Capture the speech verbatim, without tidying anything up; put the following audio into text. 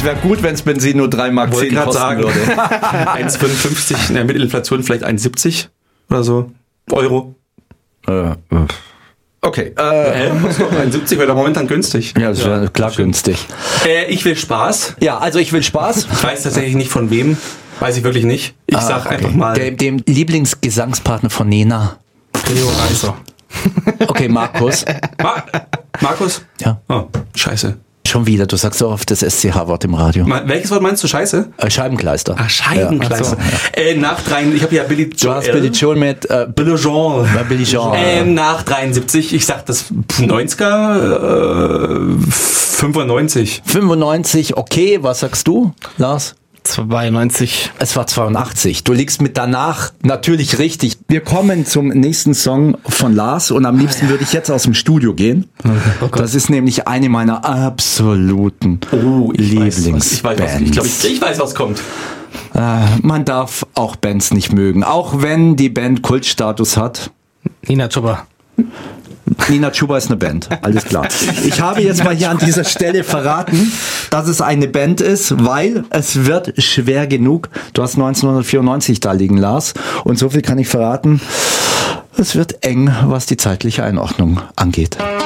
es wäre gut, wenn es Benzin nur drei Mark zehn kosten sagen. würde. eins Komma fünfundfünfzig, ja, mit Inflation vielleicht eins Komma siebzig oder so. Euro. äh, okay. Äh, Äh, muss doch eins Komma siebzig, weil der momentan günstig. ja, das wäre klar günstig. Äh, ich will Spaß. Ja, also ich will Spaß. Ich weiß tatsächlich nicht von wem. Weiß ich wirklich nicht. Ich Ah, sag okay. einfach mal Dem, dem Lieblingsgesangspartner von Nena. Theo Reiser. Okay, Markus. Ma Markus? Ja. Oh, scheiße. Schon wieder, du sagst so oft das S C H-Wort im Radio. Ma welches Wort meinst du? Scheiße? Äh, Scheibenkleister. Ah, Scheibenkleister. Ja, ach so, äh, nach drei, ich habe ja Billy Du Joel. hast Billy Joel mit äh, Billy Joel. Ja, Billy Joel. Ähm, nach dreiundsiebzig, ich sag das neunziger, äh, fünfundneunzig. fünfundneunzig, okay, was sagst du, Lars? zweiundneunzig. Es war zweiundachtzig. Du liegst mit danach natürlich richtig. Wir kommen zum nächsten Song von Lars und am liebsten würde ich jetzt aus dem Studio gehen. Oh Das ist nämlich eine meiner absoluten Oh, ich weiß, was, Lieblingsbands. ich weiß, was, ich glaube, ich, ich weiß, was kommt. Äh, man darf auch Bands nicht mögen, auch wenn die Band Kultstatus hat. Nina Chuba. Nina Chuba ist eine Band, alles klar. Ich habe jetzt mal hier an dieser Stelle verraten, dass es eine Band ist, weil es wird schwer genug. Du hast neunzehnhundertvierundneunzig da liegen, Lars. Und so viel kann ich verraten. Es wird eng, was die zeitliche Einordnung angeht.